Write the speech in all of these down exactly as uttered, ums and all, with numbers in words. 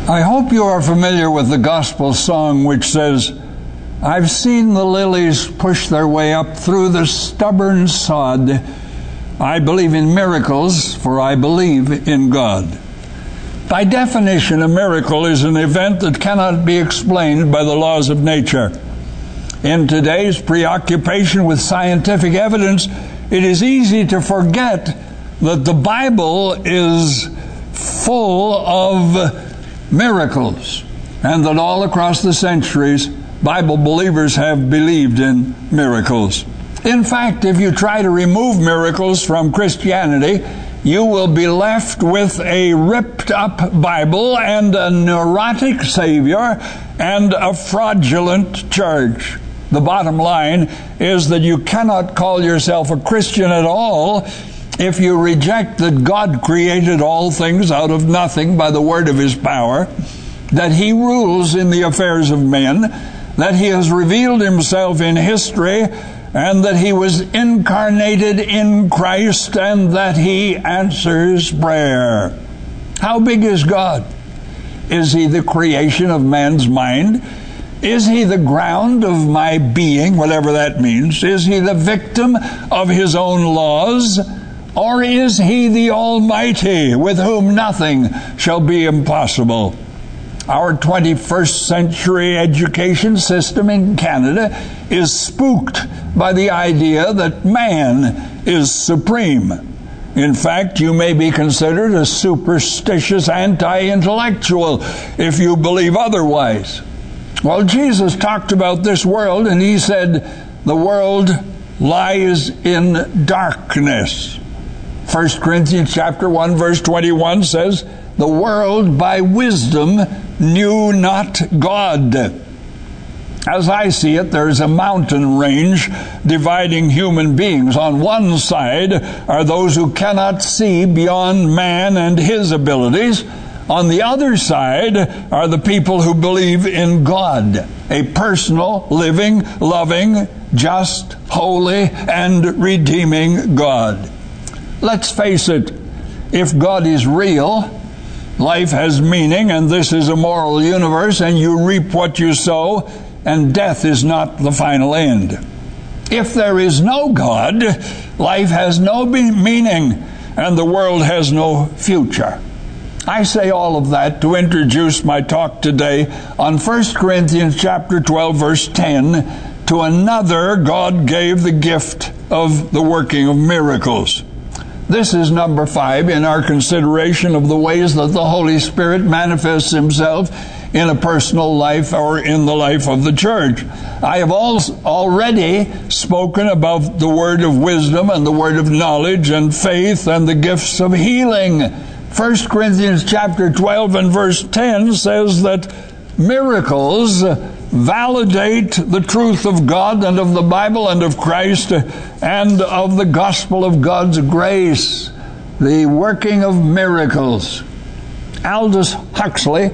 I hope you are familiar with the gospel song which says, "I've seen the lilies push their way up through the stubborn sod. I believe in miracles, for I believe in God." By definition, a miracle is an event that cannot be explained by the laws of nature. In today's preoccupation with scientific evidence, it is easy to forget that the Bible is full of miracles, and that all across the centuries, Bible believers have believed in miracles. In fact, if you try to remove miracles from Christianity, you will be left with a ripped-up Bible and a neurotic Savior and a fraudulent church. The bottom line is that you cannot call yourself a Christian at all if you reject that God created all things out of nothing by the word of His power, that He rules in the affairs of men, that He has revealed Himself in history, and that He was incarnated in Christ, and that He answers prayer. How big is God? Is He the creation of man's mind? Is He the ground of my being, whatever that means? Is He the victim of His own laws? Or is He the Almighty, with whom nothing shall be impossible? Our twenty-first century education system in Canada is spooked by the idea that man is supreme. In fact, you may be considered a superstitious anti-intellectual if you believe otherwise. Well, Jesus talked about this world, and He said, the world lies in darkness. First Corinthians chapter one, verse twenty-one says, the world by wisdom knew not God. As I see it, there is a mountain range dividing human beings. On one side are those who cannot see beyond man and his abilities. On the other side are the people who believe in God, a personal, living, loving, just, holy, and redeeming God. Let's face it, if God is real, life has meaning, and this is a moral universe, and you reap what you sow, and death is not the final end. If there is no God, life has no meaning, and the world has no future. I say all of that to introduce my talk today on First Corinthians chapter twelve, verse ten, to another God gave the gift of the working of miracles. This is number five in our consideration of the ways that the Holy Spirit manifests Himself in a personal life or in the life of the church. I have already spoken about the word of wisdom and the word of knowledge and faith and the gifts of healing. First Corinthians chapter twelve and verse ten says that miracles validate the truth of God and of the Bible and of Christ and of the gospel of God's grace, the working of miracles. Aldous Huxley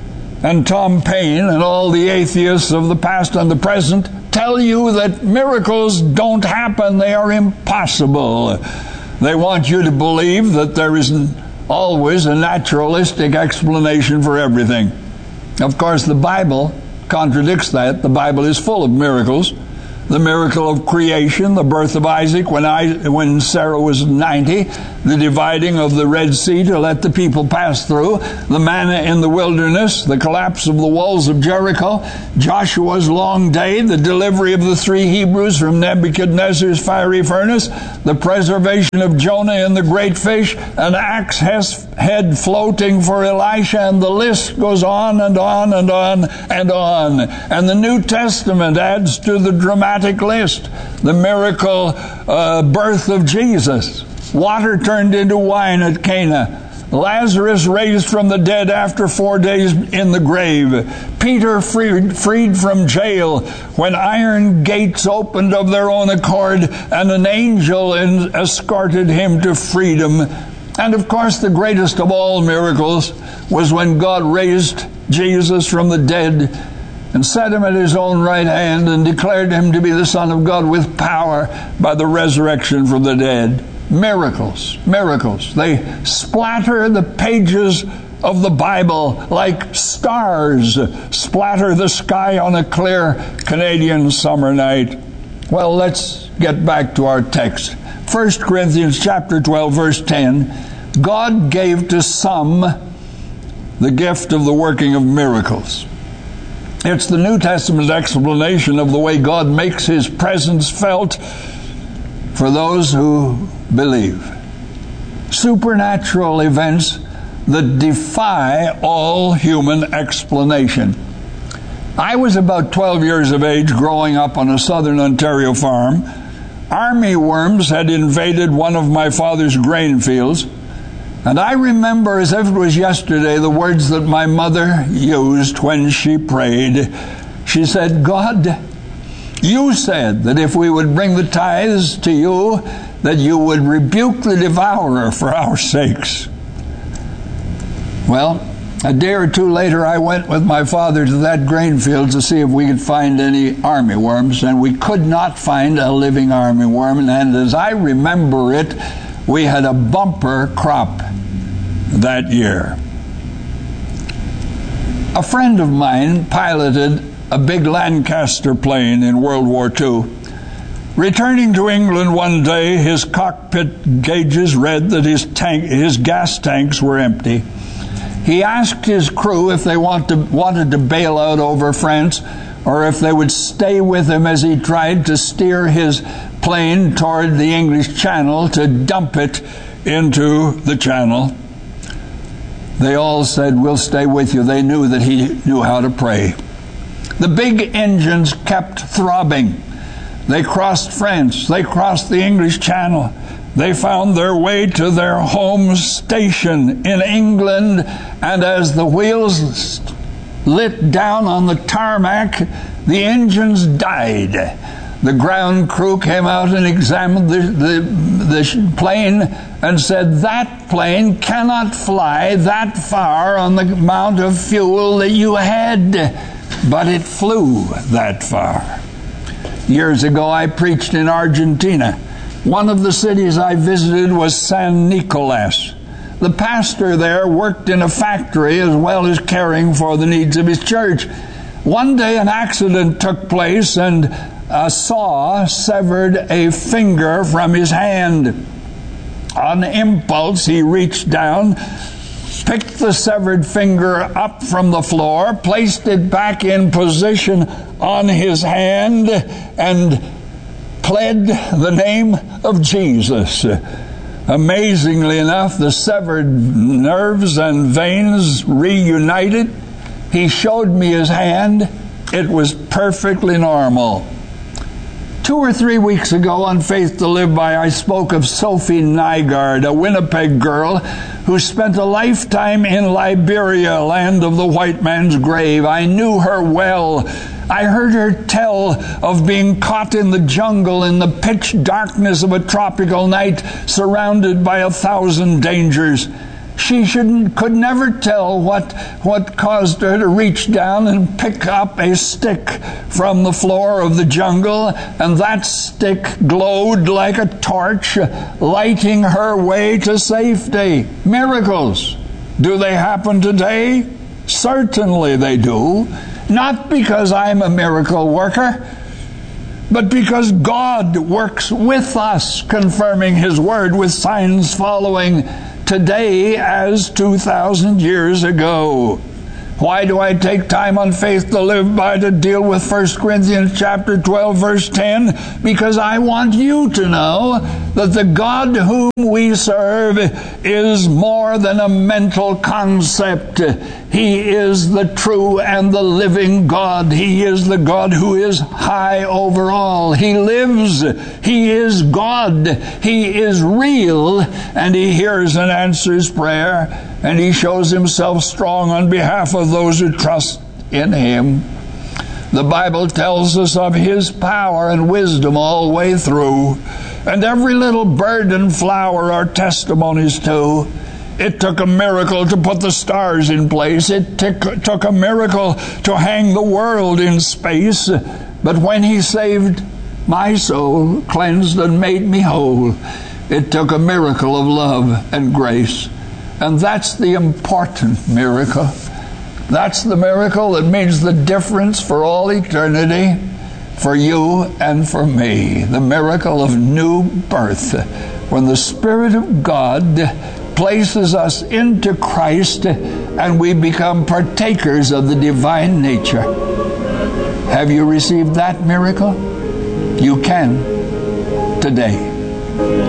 and Tom Paine and all the atheists of the past and the present tell you that miracles don't happen, they are impossible. They want you to believe that there is always a naturalistic explanation for everything. Of course, the Bible contradicts that. The Bible is full of miracles. The miracle of creation, the birth of Isaac when I, when Sarah was ninety, the dividing of the Red Sea to let the people pass through, the manna in the wilderness, the collapse of the walls of Jericho, Joshua's long day, the delivery of the three Hebrews from Nebuchadnezzar's fiery furnace, the preservation of Jonah in the great fish, an axe head floating for Elisha, and the list goes on and on and on and on. And the New Testament adds to the dramatic list the miracle uh, birth of Jesus, water turned into wine at Cana, Lazarus raised from the dead after four days in the grave, Peter freed, freed from jail when iron gates opened of their own accord and an angel in, escorted him to freedom. And of course, the greatest of all miracles was when God raised Jesus from the dead and set Him at His own right hand and declared Him to be the Son of God with power by the resurrection from the dead. Miracles, miracles. They splatter the pages of the Bible like stars splatter the sky on a clear Canadian summer night. Well, let's get back to our text. First Corinthians chapter twelve, verse ten. God gave to some the gift of the working of miracles. It's the New Testament explanation of the way God makes His presence felt for those who believe. Supernatural events that defy all human explanation. I was about twelve years of age growing up on a southern Ontario farm. Army worms had invaded one of my father's grain fields, and I remember as if it was yesterday the words that my mother used when she prayed. She said, God, you said that if we would bring the tithes to you, that you would rebuke the devourer for our sakes. Well, a day or two later, I went with my father to that grain field to see if we could find any army worms, and we could not find a living army worm. And as I remember it, we had a bumper crop that year. A friend of mine piloted a big Lancaster plane in World War Two. Returning to England one day, his cockpit gauges read that his tank, his gas tanks were empty. He asked his crew if they want to, wanted to bail out over France, or if they would stay with him as he tried to steer his plane toward the English Channel to dump it into the Channel. They all said, we'll stay with you. They knew that he knew how to pray. The big engines kept throbbing. They crossed France. They crossed the English Channel. They found their way to their home station in England, and as the wheels lit down on the tarmac, the engines died. The ground crew came out and examined the, the, the plane and said, that plane cannot fly that far on the amount of fuel that you had, but it flew that far. Years ago, I preached in Argentina. One of the cities I visited was San Nicolas. The pastor there worked in a factory as well as caring for the needs of his church. One day an accident took place and a saw severed a finger from his hand. On impulse, he reached down, picked the severed finger up from the floor, placed it back in position on his hand, and pled the name of Jesus. Amazingly enough, the severed nerves and veins reunited. He showed me his hand. It was perfectly normal. Two or three weeks ago on Faith to Live By, I spoke of Sophie Nygaard, a Winnipeg girl who spent a lifetime in Liberia, land of the white man's grave. I knew her well. I heard her tell of being caught in the jungle in the pitch darkness of a tropical night, surrounded by a thousand dangers. She shouldn't, could never tell what, what caused her to reach down and pick up a stick from the floor of the jungle, and that stick glowed like a torch, lighting her way to safety. Miracles. Do they happen today? Certainly they do. Not because I'm a miracle worker, but because God works with us, confirming His Word with signs following today as two thousand years ago. Why do I take time on Faith to Live By to deal with First Corinthians chapter twelve, verse ten? Because I want you to know that the God whom we serve is more than a mental concept. He is the true and the living God. He is the God who is high over all. He lives. He is God. He is real, and He hears and answers prayer. And He shows Himself strong on behalf of those who trust in Him. The Bible tells us of His power and wisdom all the way through. And every little bird and flower are testimonies too. It took a miracle to put the stars in place. It took, took a miracle to hang the world in space. But when He saved my soul, cleansed and made me whole, it took a miracle of love and grace. And that's the important miracle. That's the miracle that means the difference for all eternity, for you and for me. The miracle of new birth, when the Spirit of God places us into Christ and we become partakers of the divine nature. Have you received that miracle? You can today.